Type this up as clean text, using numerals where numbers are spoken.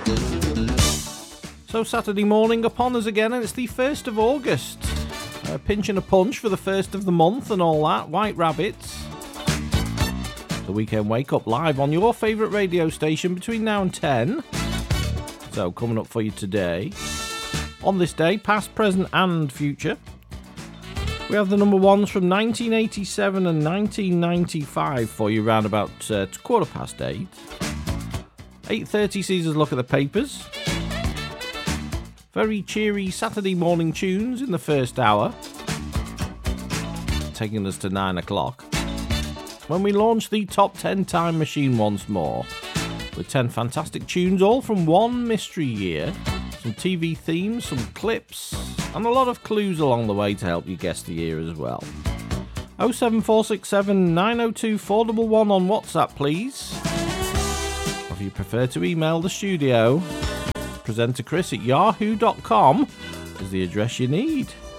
So Saturday morning upon us again, and it's the 1st of August. A pinch and a punch for the first of the month and all that. White Rabbits. The Weekend Wake Up live on your favourite radio station between now and 10. So coming up for you today. On this day, past, present and future. We have the number ones from 1987 and 1995 for you round about 8:15. 8:30 sees us look at the papers. Very cheery Saturday morning tunes in the first hour, taking us to 9 o'clock, when we launch the Top 10 Time Machine once more, with 10 fantastic tunes, all from one mystery year, some TV themes, some clips, and a lot of clues along the way to help you guess the year as well. 07467 902 411 on WhatsApp, please. Or if you prefer to email the studio, presenter Chris at yahoo.com is the address you need.